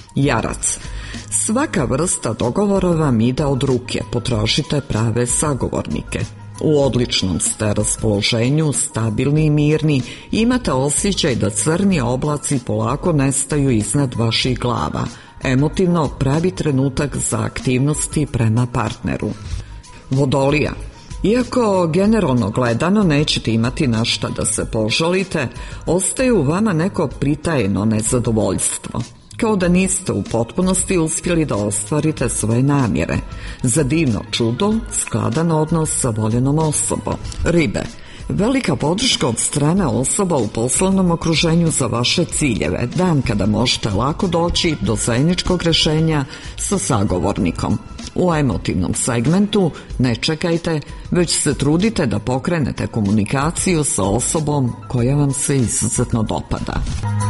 Jarac. Svaka vrsta dogovora vam ide od ruke, potražite prave sagovornike. U odličnom ste raspoloženju, stabilni i mirni, imate osjećaj da crni oblaci polako nestaju iznad vaših glava. Emotivno pravi trenutak za aktivnosti prema partneru. Vodolija. Iako generalno gledano nećete imati na šta da se požalite, ostaje u vama neko pritajeno nezadovoljstvo. Kao da niste u potpunosti uspjeli da ostvarite svoje namjere. Za divno čudo, skladan odnos sa voljenom osobom. Ribe. Velika podrška od strane osoba u poslovnom okruženju za vaše ciljeve, dan kada možete lako doći do zajedničkog rješenja sa sagovornikom. U emotivnom segmentu ne čekajte, već se trudite da pokrenete komunikaciju sa osobom koja vam se izuzetno dopada.